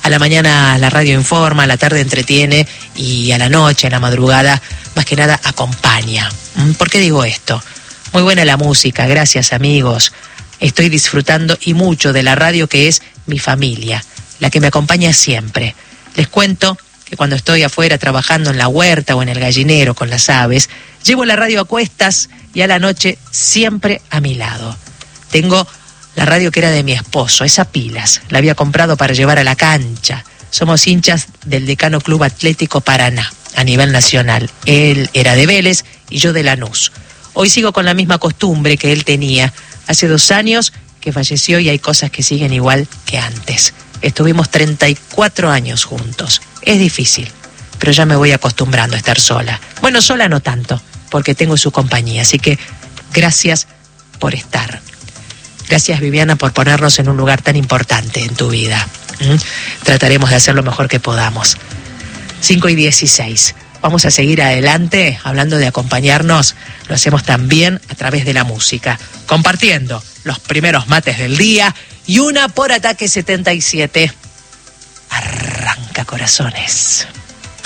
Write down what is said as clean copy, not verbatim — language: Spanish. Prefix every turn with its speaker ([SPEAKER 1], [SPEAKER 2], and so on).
[SPEAKER 1] A la mañana la radio informa, a la tarde entretiene y a la noche, a la madrugada, más que nada acompaña. ¿Por qué digo esto? Muy buena la música, gracias amigos. Estoy disfrutando y mucho de la radio que es mi familia, la que me acompaña siempre. Les cuento que cuando estoy afuera trabajando en la huerta o en el gallinero con las aves, llevo la radio a cuestas y a la noche siempre a mi lado. Tengo la radio que era de mi esposo, esa pilas, la había comprado para llevar a la cancha. Somos hinchas del Decano Club Atlético Paraná, a nivel nacional. Él era de Vélez y yo de Lanús. Hoy sigo con la misma costumbre que él tenía. Hace 2 años que falleció y hay cosas que siguen igual que antes. Estuvimos 34 años juntos. Es difícil, pero ya me voy acostumbrando a estar sola. Bueno, sola no tanto, porque tengo su compañía. Así que gracias por estar. Gracias, Viviana, por ponernos en un lugar tan importante en tu vida. Trataremos de hacer lo mejor que podamos. 5:16. Vamos a seguir adelante hablando de acompañarnos. Lo hacemos también a través de la música, compartiendo los primeros mates del día y una por Ataque 77. Arranca, corazones.